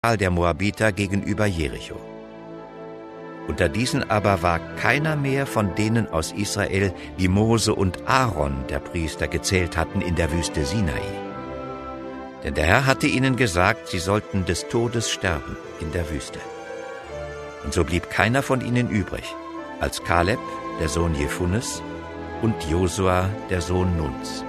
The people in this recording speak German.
der Moabiter gegenüber Jericho. Unter diesen aber war keiner mehr von denen aus Israel, die Mose und Aaron, der Priester, gezählt hatten in der Wüste Sinai. Denn der Herr hatte ihnen gesagt, sie sollten des Todes sterben in der Wüste. Und so blieb keiner von ihnen übrig, als Kaleb, der Sohn Jefunnes, und Josua, der Sohn Nuns.